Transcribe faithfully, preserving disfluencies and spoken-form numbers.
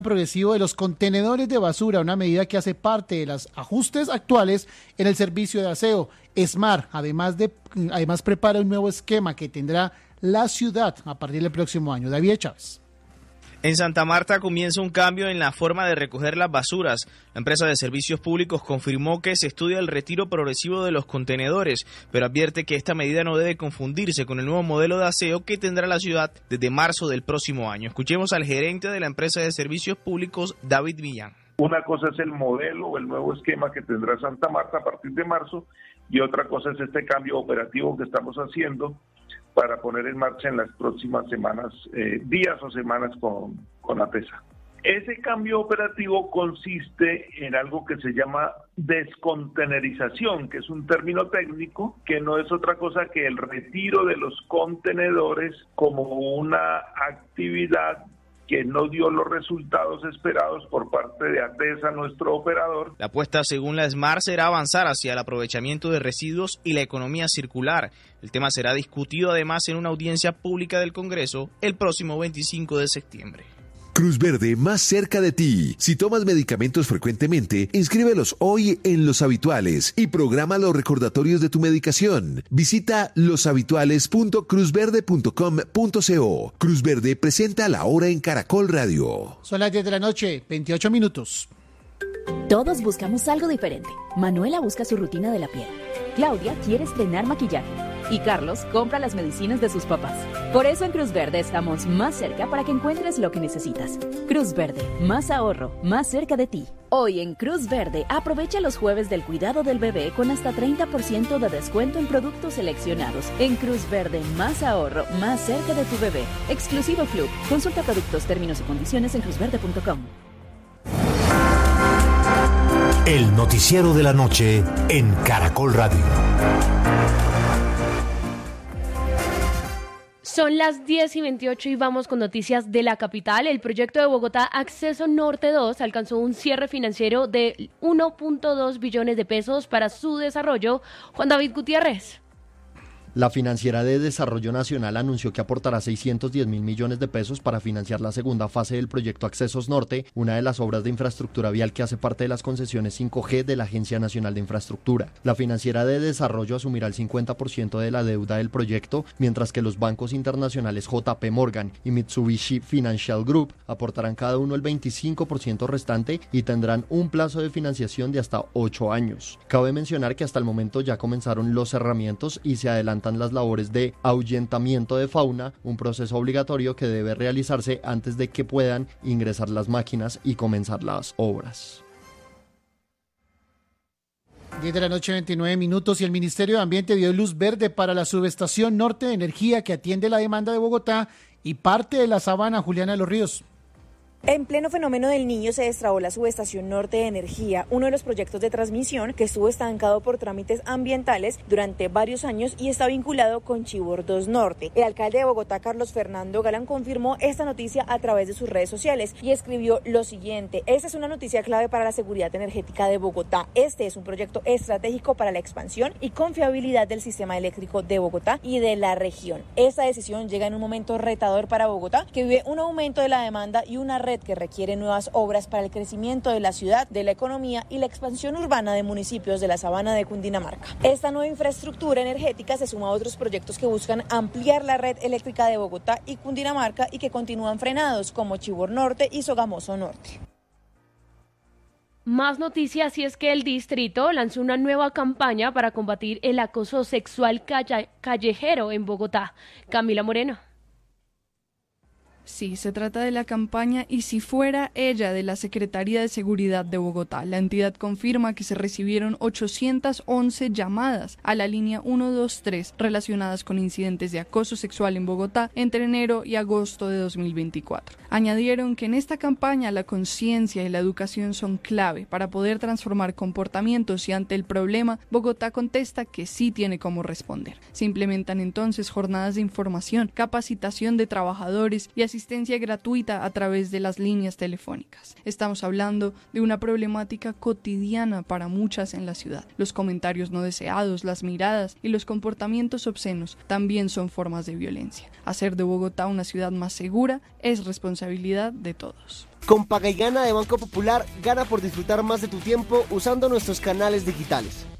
progresivo de los contenedores de basura, una medida que hace parte de los ajustes actuales en el servicio de aseo. ESMAR, además de además prepara un nuevo esquema que tendrá la ciudad a partir del próximo año. David Chávez. En Santa Marta comienza un cambio en la forma de recoger las basuras. La empresa de servicios públicos confirmó que se estudia el retiro progresivo de los contenedores, pero advierte que esta medida no debe confundirse con el nuevo modelo de aseo que tendrá la ciudad desde marzo del próximo año. Escuchemos al gerente de la empresa de servicios públicos, David Millán. Una cosa es el modelo o el nuevo esquema que tendrá Santa Marta a partir de marzo y otra cosa es este cambio operativo que estamos haciendo para poner en marcha en las próximas semanas, eh, días o semanas con, con APESA. Ese cambio operativo consiste en algo que se llama descontenerización, que es un término técnico que no es otra cosa que el retiro de los contenedores como una actividad que no dio los resultados esperados por parte de ATESA, nuestro operador. La apuesta, según la ESMAR, será avanzar hacia el aprovechamiento de residuos y la economía circular. El tema será discutido además en una audiencia pública del Congreso el próximo veinticinco de septiembre. Cruz Verde, más cerca de ti. Si tomas medicamentos frecuentemente, inscríbelos hoy en Los Habituales y programa los recordatorios de tu medicación. Visita los habituales punto cruz verde punto com punto co. Cruz Verde presenta La Hora en Caracol Radio. Son las diez de la noche, veintiocho minutos. Todos buscamos algo diferente. Manuela busca su rutina de la piel. Claudia quiere estrenar maquillaje. Y Carlos compra las medicinas de sus papás. Por eso en Cruz Verde estamos más cerca para que encuentres lo que necesitas. Cruz Verde, más ahorro, más cerca de ti. Hoy en Cruz Verde, aprovecha los jueves del cuidado del bebé con hasta treinta por ciento de descuento en productos seleccionados. En Cruz Verde, más ahorro, más cerca de tu bebé. Exclusivo Club. Consulta productos, términos y condiciones en cruz verde punto com. El noticiero de la noche en Caracol Radio. Son las diez y veintiocho y vamos con noticias de la capital. El proyecto de Bogotá Acceso Norte dos alcanzó un cierre financiero de uno punto dos billones de pesos para su desarrollo. Juan David Gutiérrez. La Financiera de Desarrollo Nacional anunció que aportará seiscientos diez mil millones de pesos para financiar la segunda fase del proyecto Accesos Norte, una de las obras de infraestructura vial que hace parte de las concesiones cinco G de la Agencia Nacional de Infraestructura. La Financiera de Desarrollo asumirá el cincuenta por ciento de la deuda del proyecto, mientras que los bancos internacionales J P Morgan y Mitsubishi Financial Group aportarán cada uno el veinticinco por ciento restante y tendrán un plazo de financiación de hasta ocho años. Cabe mencionar que hasta el momento ya comenzaron los cerramientos y se adelantan las labores de ahuyentamiento de fauna, un proceso obligatorio que debe realizarse antes de que puedan ingresar las máquinas y comenzar las obras. diez de la noche, veintinueve minutos, y el Ministerio de Ambiente dio luz verde para la subestación Norte de Energía que atiende la demanda de Bogotá y parte de la Sabana. Juliana de los Ríos. En pleno fenómeno del Niño se destrabó la subestación Norte de Energía, uno de los proyectos de transmisión que estuvo estancado por trámites ambientales durante varios años y está vinculado con Chivor dos Norte. El alcalde de Bogotá, Carlos Fernando Galán, confirmó esta noticia a través de sus redes sociales y escribió lo siguiente: esta es una noticia clave para la seguridad energética de Bogotá. Este es un proyecto estratégico para la expansión y confiabilidad del sistema eléctrico de Bogotá y de la región. Esta decisión llega en un momento retador para Bogotá, que vive un aumento de la demanda y una red que requiere nuevas obras para el crecimiento de la ciudad, de la economía y la expansión urbana de municipios de la Sabana de Cundinamarca. Esta nueva infraestructura energética se suma a otros proyectos que buscan ampliar la red eléctrica de Bogotá y Cundinamarca y que continúan frenados, como Chivor Norte y Sogamoso Norte. Más noticias, y es que el distrito lanzó una nueva campaña para combatir el acoso sexual calle- callejero en Bogotá. Camila Moreno. Sí, se trata de la campaña Y si fuera ella, de la Secretaría de Seguridad de Bogotá. La entidad confirma que se recibieron ochocientas once llamadas a la línea ciento veintitrés relacionadas con incidentes de acoso sexual en Bogotá entre enero y agosto de dos mil veinticuatro. Añadieron que en esta campaña la conciencia y la educación son clave para poder transformar comportamientos y ante el problema, Bogotá contesta que sí tiene cómo responder. Se implementan entonces jornadas de información, capacitación de trabajadores y asistencia asistencia gratuita a través de las líneas telefónicas. Estamos hablando de una problemática cotidiana para muchas en la ciudad. Los comentarios no deseados, las miradas y los comportamientos obscenos también son formas de violencia. Hacer de Bogotá una ciudad más segura es responsabilidad de todos. Con Paga y Gana de Banco Popular, gana por disfrutar más de tu tiempo usando nuestros canales digitales.